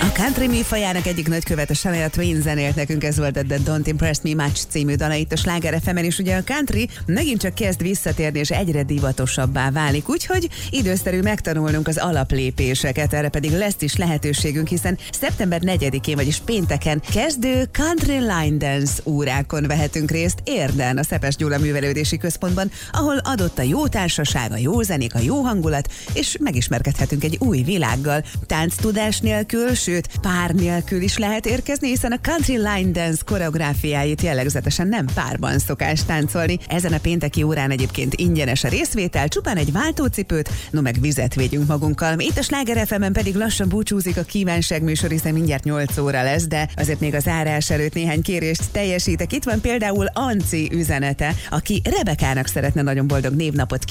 A country műfajának egyik nagykövete Shania Twain zenélt nekünk, ez volt a The Don't Impress Me Much című dala itt a Sláger FM-en, és ugye a country megint csak kezd visszatérni, és egyre divatosabbá válik, úgyhogy időszerű megtanulnunk az alaplépéseket, erre pedig lesz is lehetőségünk, hiszen szeptember 4-én, vagyis pénteken kezdő Country Line Dance órákon vehetünk részt Érden, a Szepes Gyula Művelődési Központban, ahol adott a jó társaság, a jó zenék, a jó hangulat, és megismerkedhetünk egy új világgal. Tánctudás nélkül, sőt pár nélkül is lehet érkezni, hiszen a Country Line Dance koreográfiáit jellegzetesen nem párban szokás táncolni. Ezen a pénteki órán egyébként ingyenes a részvétel, csupán egy váltócipőt, no meg vizet védjünk magunkkal. Itt a Sláger FM-en pedig lassan búcsúzik a kívánság műsor, hiszen mindjárt 8 óra lesz, de azért még a zárás előtt néhány kérést teljesítek. Itt van például Anci üzenete, aki Rebekának szeretne nagyon boldog névnapot